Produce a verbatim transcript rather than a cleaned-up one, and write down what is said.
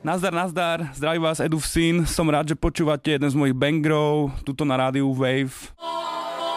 Nazdar, nazdar, zdraví vás Edu Vsín, som rád, že počúvate jeden z mojich bangrov, tuto na rádiu Wave.